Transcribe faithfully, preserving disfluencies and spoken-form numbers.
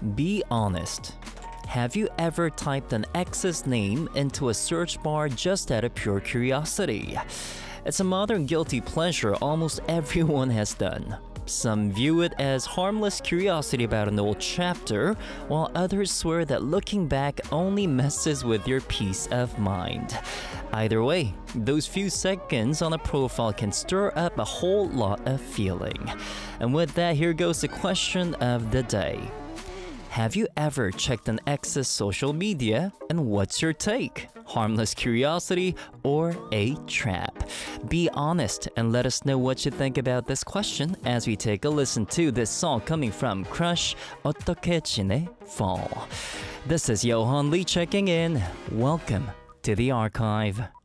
Be honest. Have you ever typed an ex's name into a search bar just out of pure curiosity? It's a modern guilty pleasure almost everyone has done. Some view it as harmless curiosity about an old chapter, while others swear that looking back only messes with your peace of mind. Either way, those few seconds on a profile can stir up a whole lot of feeling. And with that, here goes the question of the day. Have you ever checked an ex's social media, and what's your take? Harmless curiosity or a trap? Be honest and let us know what you think about this question as we take a listen to this song coming from Crush, 어떻게 지내? Fall. This is Johan Lee checking in. Welcome to the archive.